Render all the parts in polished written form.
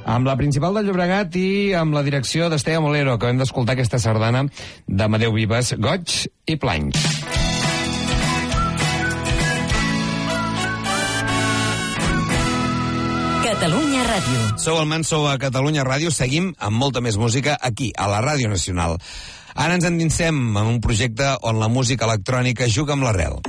Amb la principal del Llobregat i amb la direcció d'Esteve Molero, que hem d'escoltar aquesta sardana d'Amadeu Vives, Goig i Plany. Catalunya Ràdio. Sou el Manso a Catalunya Ràdio. Seguim amb molta més música aquí, a la Ràdio Nacional. Ara ens endinsem en un projecte on la música electrònica juga amb l'arrel.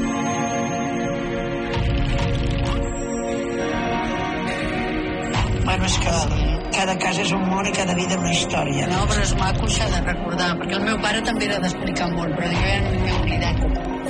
Bueno, és que cada casa és un món i cada vida una història. No, però és maco, s'ha de recordar, perquè el meu pare també era d'explicar molt, però jo ja no m'he oblidat.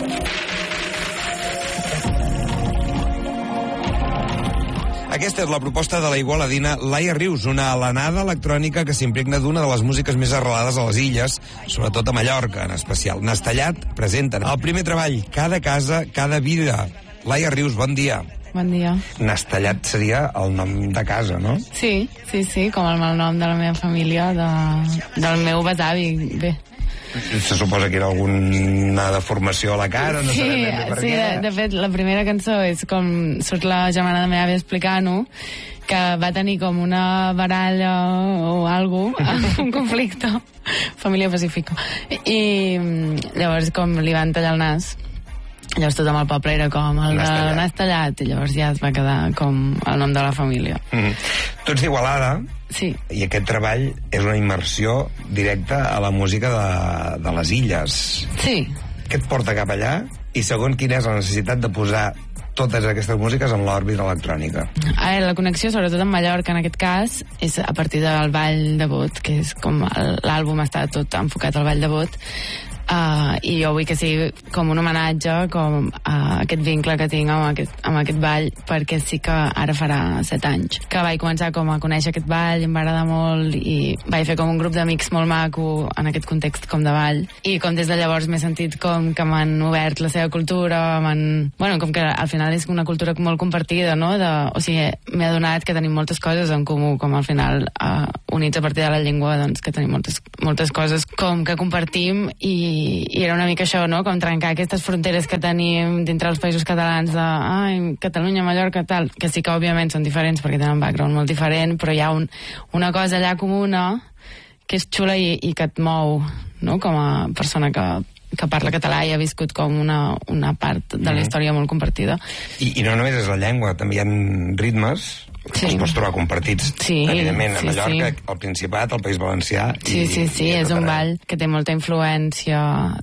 Aquesta és la proposta de la igualadina Laia Rius, una alenada electrònica que s'impregna d'una de les músiques més arrelades a les illes, sobretot a Mallorca, en especial. Nastallat presenten el primer treball, Cada casa, cada vida. Laia Rius, bon dia. Bon dia. Nastallat seria el nom de casa, no? Sí, com el malnom de la meva família, del meu besavi. Bé. Se suposa que era alguna deformació a la cara, no sabem ben bé per què. De fet, la primera cançó és com surt la germana de meva àvia explicant-ho, que va tenir com una baralla o alguna cosa, un conflicte, família pacífica. I llavors com li van tallar el nas. Llavors tot amb el poble era com el de Nastallat, i llavors ja es va quedar com el nom de la família. Tu ets d'Igualada. Sí. I aquest treball és una immersió directa a la música de les illes. Sí. Què et porta cap allà? I segon, quina és la necessitat de posar totes aquestes músiques en l'òrbita electrònica? A veure, la connexió, sobretot amb Mallorca, en aquest cas, és a partir del Ball de Bot, que és com l'àlbum està tot enfocat al Ball de Bot, i jo vull que sigui com un homenatge com a aquest vincle que tinc amb aquest ball, perquè sí que ara farà 7 anys que vaig començar com a conèixer aquest ball i em va agradar molt i vaig fer com un grup d'amics molt maco en aquest context com de ball, i com des de llavors m'he sentit com que m'han obert la seva cultura, com que al final és una cultura molt compartida, no? O sigui, m'he adonat que tenim moltes coses en comú, com al final units a partir de la llengua, doncs que tenim moltes coses com que compartim, i era una mica això, no? Com trencar aquestes fronteres que tenim dintre els països catalans de Catalunya, Mallorca, tal, que sí que òbviament són diferents perquè tenen un background molt diferent, però hi ha una cosa allà comuna que és xula i que et mou, no? Com a persona que parla català i ha viscut com una part de la història molt compartida. I no només és la llengua, també hi ha ritmes que els pots trobar compartits, evidentment, a Mallorca, al Principat, al País Valencià. Sí, és un ball que té molta influència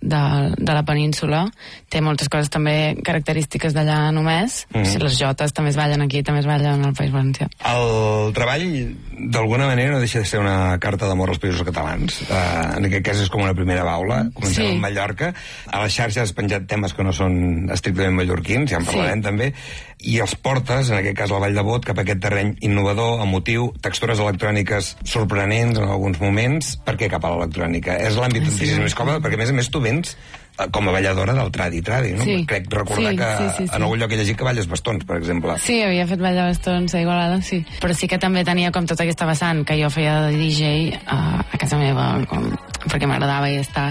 de la península, té moltes coses també característiques d'allà només, les jotes també es ballen aquí, també es ballen al País Valencià. El treball, d'alguna manera, no deixa de ser una carta d'amor als països catalans. En aquest cas és com una primera baula, comencem amb Mallorca. A les xarxes has penjat temes que no són estrictament mallorquins, ja en parlarem també, i els portes, en aquest cas al Vall de Bot, cap a aquest terreny innovador, emotiu, textures electròniques sorprenents en alguns moments. Per què cap a l'electrònica? És l'àmbit on t'hi més còmode, perquè a més tu vens com a balladora del tradi, no? Sí. Crec recordar que en algun lloc he llegit que balles bastons, per exemple. Sí, havia fet ball de bastons a Igualada, sí. Però sí que també tenia com tota aquesta vessant que jo feia de DJ a casa meva, perquè m'agradava i estar...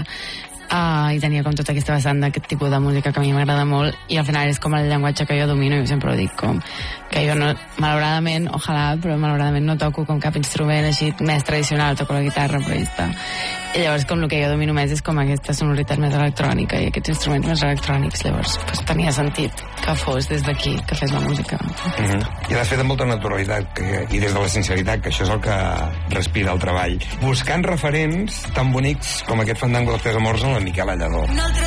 i tenia com tota aquesta vessant d'aquest tipus de música que a mi m'agrada molt, i al final és com el llenguatge que jo domino, i sempre ho dic, com que jo no, malauradament, però malauradament no toco com cap instrument així més tradicional, toco la guitarra, però ja està. I llavors com el que jo domino més és com aquesta sonoritat més electrònica i aquests instruments més electrònics, llavors pues, tenia sentit que fos des d'aquí que fes la música. I l'has fet amb molta naturalitat i des de la sinceritat, que això és el que respira el treball, buscant referents tan bonics com aquest fandango dels Tres Amors en la Miquel Alladó.